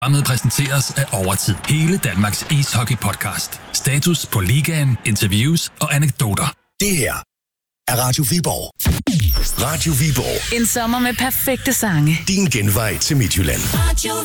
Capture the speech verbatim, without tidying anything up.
Programmet præsenteres af Overtid. Hele Danmarks ishockey-podcast. Status på ligaen, interviews og anekdoter. Det her er Radio Viborg. Radio Viborg. En sommer med perfekte sange. Din genvej til Midtjylland. Radio